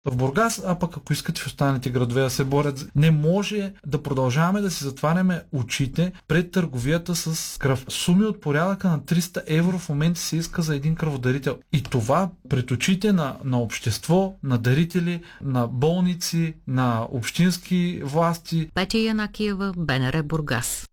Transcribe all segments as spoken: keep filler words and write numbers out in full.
в Бургас, а пък ако искате в останалите градове да се борят. Не може да продължаваме да си затваряме очите пред търговията с кръв. Суми от порядъка на триста евро в момента се иска за един кръводарител. И това пред очите на, на общество, на дарители, на болници, на общински власти. Петя Янакиева, БНР Бургас.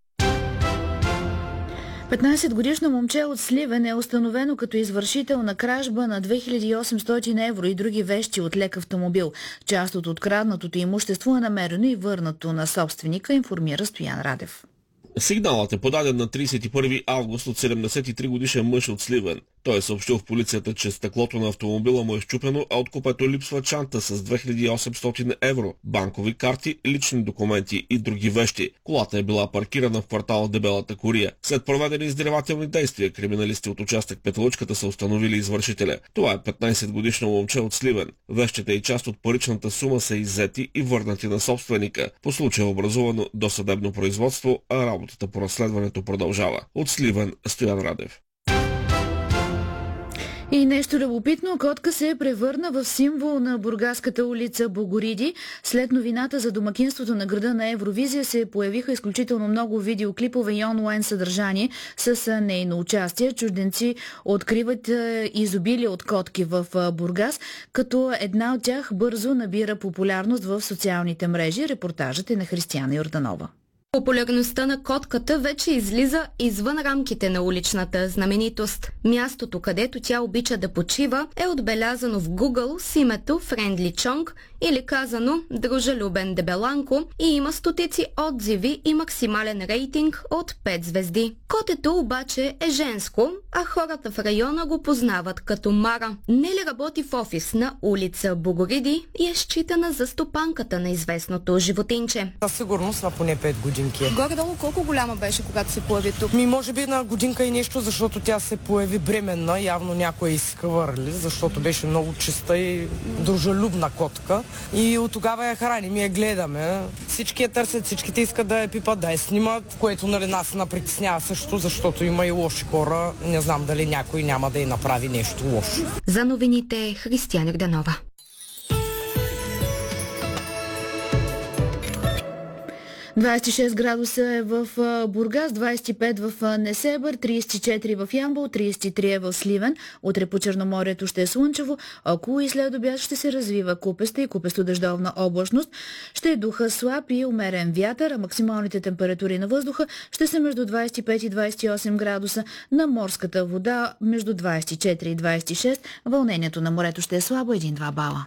петнайсетгодишно момче от Сливен е установено като извършител на кражба на две хиляди и осемстотин евро и други вещи от лек автомобил. Част от откраднатото имущество е намерено и върнато на собственика, информира Стоян Радев. Сигналът е подаден на трийсет и първи август от седемдесет и три годишен мъж от Сливен. Той е съобщил в полицията, че стъклото на автомобила му е счупено, а от купето липсва чанта с две хиляди и осемстотин евро, банкови карти, лични документи и други вещи. Колата е била паркирана в квартал Дебелата Кория. След проведени издирвателни действия, криминалисти от участък Петолъчката са установили извършителя. Това е петнайсетгодишно момче от Сливен. Вещите и част от паричната сума са иззети и върнати на собственика. По случая е образувано досъдебно производство, а работата по разследването продължава. От Сливен, Стоян Радев. И нещо любопитно, котка се превърна в символ на бургаската улица Богориди. След новината за домакинството на града на Евровизия се появиха изключително много видеоклипове и онлайн съдържание с нейно участие. Чужденци откриват изобилие от котки в Бургас, като една от тях бързо набира популярност в социалните мрежи. Репортажът е на Християна Йорданова. Популярността на котката вече излиза извън рамките на уличната знаменитост. Мястото, където тя обича да почива, е отбелязано в Google с името Friendly Chong или казано дружелюбен дебеланко и има стотици отзиви и максимален рейтинг от пет звезди. Котето обаче е женско, а хората в района го познават като Мара. Нели работи в офис на улица Богориди и е считана за стопанката на известното животинче. Със сигурност на поне пет години. Горе-долу колко голяма беше, когато се появи тук? Ми, може би на годинка и нещо, защото тя се появи бременна. Явно някой изхвърли, защото беше много чиста и дружелюбна котка. И от тогава я храним и я гледаме. Всички я търсят, всичките искат да я пипат, да я снимат, което нали нас напритеснява също, защото има и лоши хора. Не знам дали някой няма да й направи нещо лошо. За новините Християна Йорданова. двайсет и шест градуса е в Бургас, двайсет и пет в Несебър, трийсет и четири в Ямбол, трийсет и три е в Сливен. Утре по Черноморието ще е слънчево, около и след обяд ще се развива купеста и купесто-дъждовна облачност. Ще е духа слаб и умерен вятър, а максималните температури на въздуха ще са между двайсет и пет и двайсет и осем градуса. На морската вода между двайсет и четири и двайсет и шест. Вълнението на морето ще е слабо един-два бала.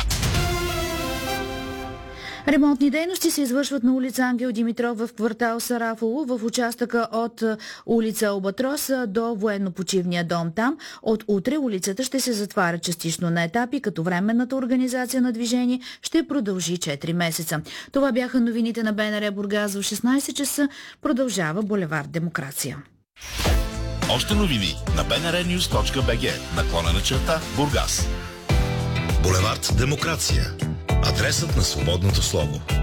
Ремонтни дейности се извършват на улица Ангел Димитров в квартал Сарафово, в участъка от улица Албатрос до военно-почивния дом там. От утре улицата ще се затваря частично на етапи, като временната организация на движение ще продължи четири месеца. Това бяха новините на БНР Бургас в шестнайсет часа. Продължава булевард Демокрация. Още новини на би ен ар нюз точка би джи, наклонена черта Бургас. Булевард Демокрация. Адресът на свободното слово.